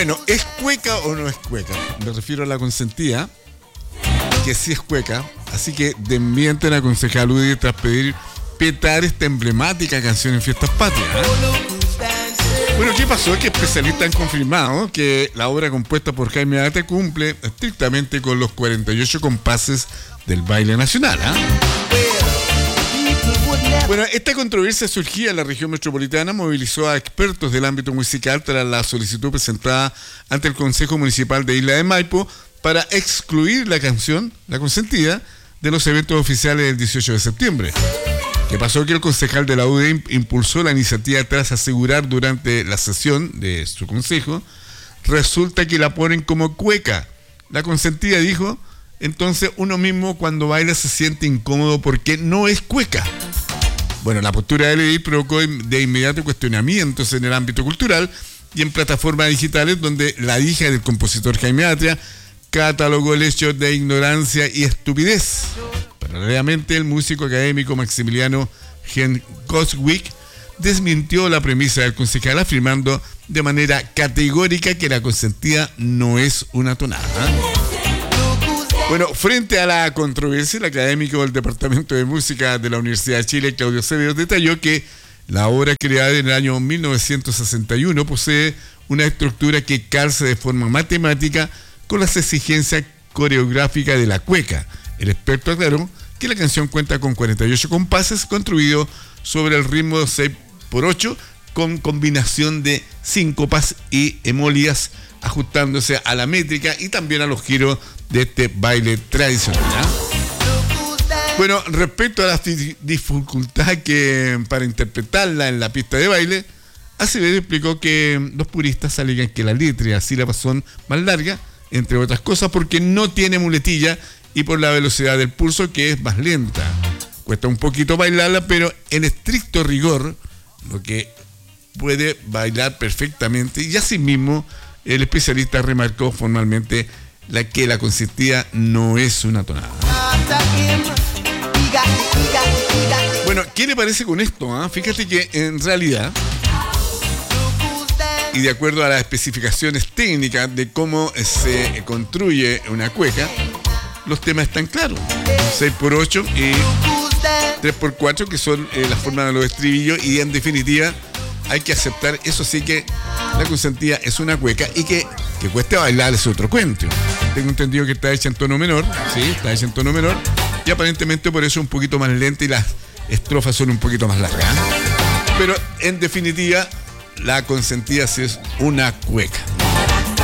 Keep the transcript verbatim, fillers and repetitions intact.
Bueno, ¿es cueca o no es cueca? Me refiero a la consentida, que sí es cueca, así que desmienten a concejal Udi tras pedir petar esta emblemática canción en fiestas patrias, ¿eh? Bueno, ¿qué pasó? Que especialistas han confirmado que la obra compuesta por Jaime Atria cumple estrictamente con los cuarenta y ocho compases del baile nacional, ¿eh? Bueno, esta controversia surgida en la región metropolitana movilizó a expertos del ámbito musical tras la solicitud presentada ante el Consejo Municipal de Isla de Maipo para excluir la canción, La Consentida, de los eventos oficiales del dieciocho de septiembre. ¿Qué pasó? Que el concejal de la U D E impulsó la iniciativa tras asegurar durante la sesión de su consejo, resulta que la ponen como cueca. La Consentida, dijo, entonces uno mismo cuando baila se siente incómodo porque no es cueca. Bueno, la postura de L D I provocó de inmediato cuestionamientos en el ámbito cultural y en plataformas digitales donde la hija del compositor Jaime Atria catalogó el hecho de ignorancia y estupidez. Paralelamente, el músico académico Maximiliano Goswick desmintió la premisa del concejal afirmando de manera categórica que la consentida no es una tonada. Bueno, frente a la controversia, el académico del Departamento de Música de la Universidad de Chile, Claudio Cedros, detalló que la obra creada en el año mil novecientos sesenta y uno posee una estructura que calza de forma matemática con las exigencias coreográficas de la cueca. El experto aclaró que la canción cuenta con cuarenta y ocho compases construidos sobre el ritmo seis por ocho con combinación de síncopas y emolias ajustándose a la métrica y también a los giros de este baile tradicional, ¿eh? Bueno, respecto a la dificultad que para interpretarla en la pista de baile, Acevedo explicó que los puristas alegan que la letra y las sílabas son más largas, entre otras cosas, porque no tiene muletilla y por la velocidad del pulso, que es más lenta. Cuesta un poquito bailarla, pero en estricto rigor, lo que puede bailar perfectamente, y asimismo el especialista remarcó formalmente la que la consentida no es una tonada. Bueno, ¿qué le parece con esto? Eh? Fíjate que en realidad, y de acuerdo a las especificaciones técnicas de cómo se construye una cueca, los temas están claros. seis por ocho y tres por cuatro, que son eh, las formas de los estribillos, y en definitiva hay que aceptar, eso sí, que la consentida es una cueca y que, que cueste bailar es otro cuento. Tengo entendido que está hecha en tono menor, sí, está hecha en tono menor, y aparentemente por eso es un poquito más lenta y las estrofas son un poquito más largas. Pero en definitiva, la consentida sí es una cueca.